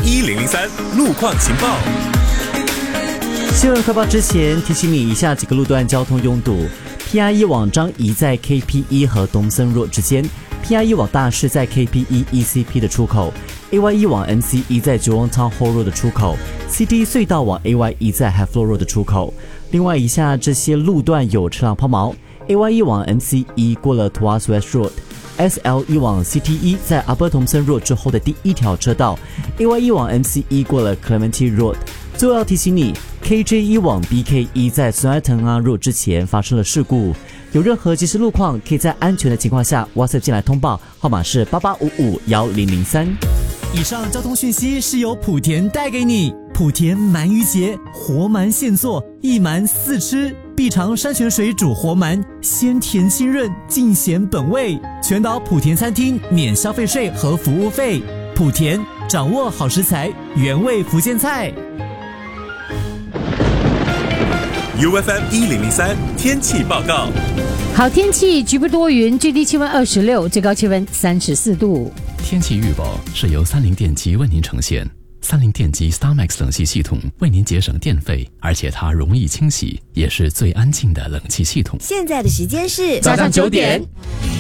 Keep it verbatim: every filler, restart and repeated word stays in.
一零零三路况情报。 新闻快报之前提醒你以下几个路段交通拥堵。P I E 往张仪在 K P E 和东森若之间 ，P I E 往大市在 K P E E C P 的出口 ，A Y E 往 M C E 在 Jurong Town Hall Road 的出口 ，C D 隧道往 A Y E 在 Havelock Road 的出口。另外，以下这些路段有车辆抛锚 ：A Y E 往 M C E 过了 Tuas West Road。S L E 往 C T E 在 Upper Thomson Road 之后的第一条车道 ，A Y E 往 M C E 过了 Clementi Road。最后要提醒你 ，K J E 往 B K E 在 Sunnyteng Road 之前发生了事故，有任何即时路况，可以在安全的情况下 WhatsApp 进来通报，号码是八八五五幺零零三。 以上交通讯息是由莆田带给你。莆田鳗鱼节，活鳗现做，一鳗四吃，必尝山泉水煮活鳗，鲜甜清润，尽显本味。全岛莆田餐厅免消费税和服务费。莆田掌握好食材，原味福建菜。 U F M 一零零三天气报告。 好天气，局部多云，最低气温二十六，最高气温三十四度。 天气预报是由三菱电机为您呈现。三菱电机 StarMax 冷气系统为您节省电费，而且它容易清洗，也是最安静的冷气系统。 现在的时间是早上九点。